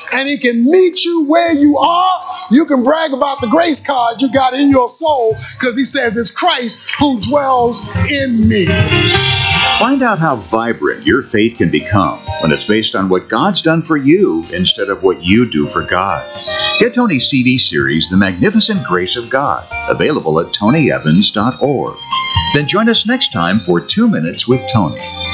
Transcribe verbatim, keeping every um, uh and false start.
and he can meet you where you are. You can brag about the grace card you got in your soul because he says it's Christ who dwells in me. Find out how vibrant your faith can become when it's based on what God's done for you instead of what you do for God. Get Tony's C D series, The Magnificent Grace of God, available at tony evans dot org. Then join us next time for Two Minutes with Tony.